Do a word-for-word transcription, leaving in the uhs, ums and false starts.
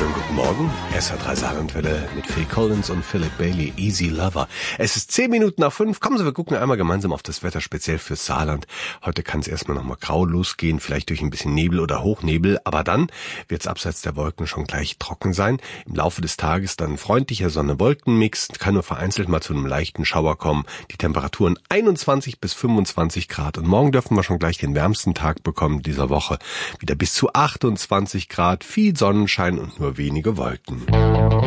Schönen guten Morgen. S R drei Saarlandwelle mit Phil Collins und Philip Bailey, Easy Lover. Es ist zehn Minuten nach fünf. Kommen Sie, wir gucken einmal gemeinsam auf das Wetter, speziell fürs Saarland. Heute kann es erstmal nochmal grau losgehen, vielleicht durch ein bisschen Nebel oder Hochnebel. Aber dann wird es abseits der Wolken schon gleich trocken sein. Im Laufe des Tages dann freundlicher Sonne-Wolken-Mix. Kann nur vereinzelt mal zu einem leichten Schauer kommen. Die Temperaturen einundzwanzig bis fünfundzwanzig Grad. Und morgen dürfen wir schon gleich den wärmsten Tag bekommen dieser Woche. Wieder bis zu achtundzwanzig Grad, viel Sonnenschein und nur wenige Wolken.